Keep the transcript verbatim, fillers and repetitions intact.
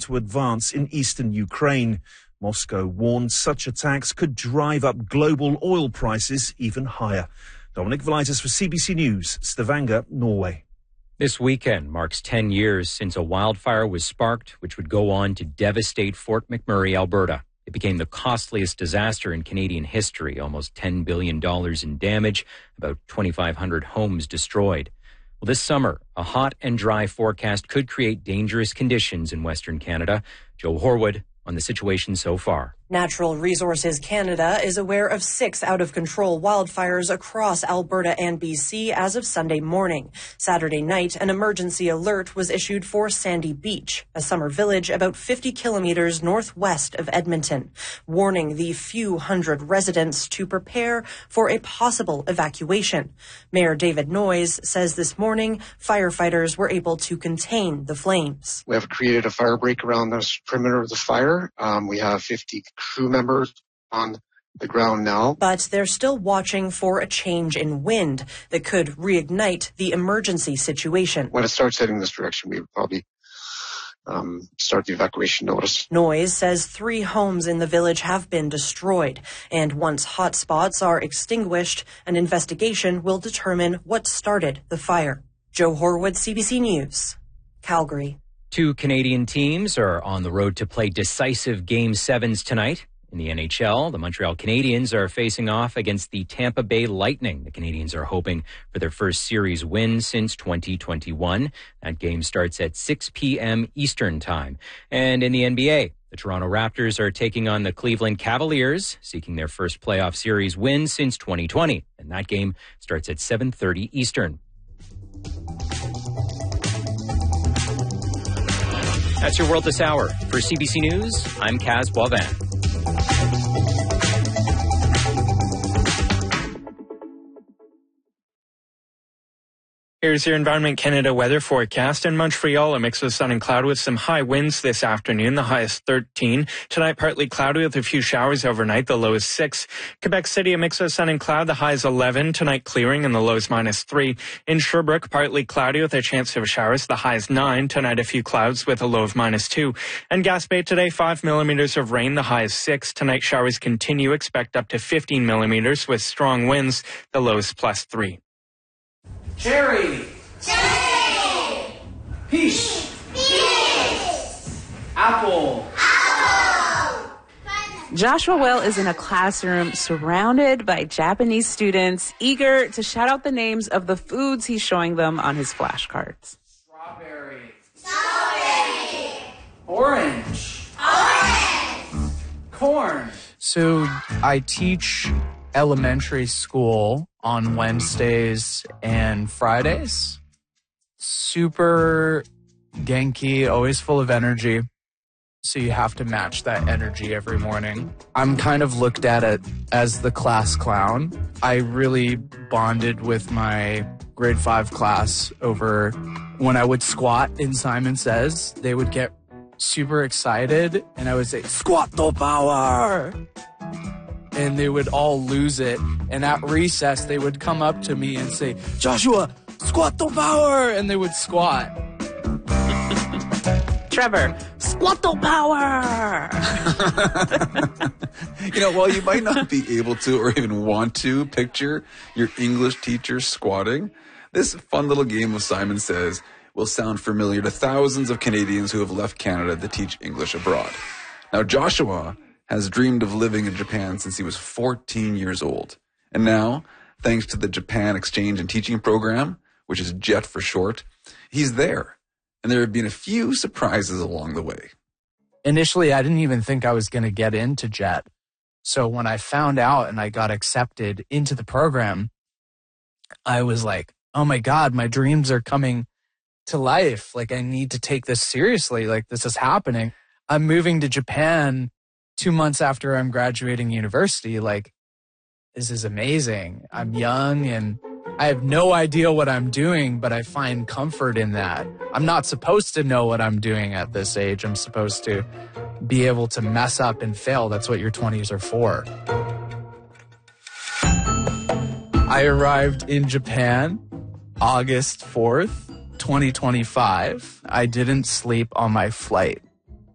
to advance in eastern Ukraine. Moscow warned such attacks could drive up global oil prices even higher. Dominic Velitis for C B C News, Stavanger, Norway. This weekend marks ten years since a wildfire was sparked, which would go on to devastate Fort McMurray, Alberta. It became the costliest disaster in Canadian history, almost ten billion dollars in damage, about twenty-five hundred homes destroyed. Well, this summer, a hot and dry forecast could create dangerous conditions in Western Canada. Joe Horwood on the situation so far. Natural Resources Canada is aware of six out-of-control wildfires across Alberta and B C as of Sunday morning. Saturday night, an emergency alert was issued for Sandy Beach, a summer village about fifty kilometers northwest of Edmonton, warning the few hundred residents to prepare for a possible evacuation. Mayor David Noyes says this morning firefighters were able to contain the flames. We have created a fire break around the perimeter of the fire. Um, we have fifty crew members on the ground now. But they're still watching for a change in wind that could reignite the emergency situation. When it starts heading this direction, we would probably um, start the evacuation notice. Noyes says three homes in the village have been destroyed, and once hot spots are extinguished, an investigation will determine what started the fire. Joe Horwood, C B C News, Calgary. Two Canadian teams are on the road to play decisive Game sevens tonight. In the N H L, the Montreal Canadiens are facing off against the Tampa Bay Lightning. The Canadiens are hoping for their first series win since twenty twenty-one. That game starts at six p.m. Eastern Time. And in the N B A, the Toronto Raptors are taking on the Cleveland Cavaliers, seeking their first playoff series win since twenty twenty. And that game starts at seven thirty Eastern. That's your world this hour. For C B C News, I'm Kaz Boivin. Here's your Environment Canada weather forecast. In Montreal, a mix of sun and cloud with some high winds this afternoon. The high is thirteen. Tonight, partly cloudy with a few showers overnight. The low is six. Quebec City, a mix of sun and cloud. The high is eleven. Tonight, clearing, and the low is minus three. In Sherbrooke, partly cloudy with a chance of showers. The high is nine. Tonight, a few clouds with a low of minus two. And Gaspé today, five millimeters of rain. The high is six. Tonight, showers continue. Expect up to fifteen millimeters with strong winds. The low is plus three. Cherry. Cherry. Peach. Peach. Apple. Apple. Joshua Well is in a classroom surrounded by Japanese students eager to shout out the names of the foods he's showing them on his flashcards. Strawberry. Strawberry. Orange. Orange. Corn. So I teach elementary school on Wednesdays and Fridays. Super Genki, always full of energy. So you have to match that energy every morning. I'm kind of looked at it as the class clown. I really bonded with my grade five class over when I would squat in Simon Says. They would get super excited and I would say, "Squat the power!" And they would all lose it. And at recess, they would come up to me and say, "Joshua, squat the power!" And they would squat. Trevor, squat the power! You know, while you might not be able to or even want to picture your English teacher squatting, this fun little game of Simon Says will sound familiar to thousands of Canadians who have left Canada to teach English abroad. Now, Joshua has dreamed of living in Japan since he was fourteen years old. And now, thanks to the Japan Exchange and Teaching Program, which is JET for short, he's there. And there have been a few surprises along the way. Initially, I didn't even think I was going to get into JET. So when I found out and I got accepted into the program, I was like, oh my God, my dreams are coming to life. Like, I need to take this seriously. Like, this is happening. I'm moving to Japan two months after I'm graduating university. Like, this is amazing. I'm young and I have no idea what I'm doing, but I find comfort in that. I'm not supposed to know what I'm doing at this age. I'm supposed to be able to mess up and fail. That's what your twenties are for. I arrived in Japan August fourth, twenty twenty-five. I didn't sleep on my flight.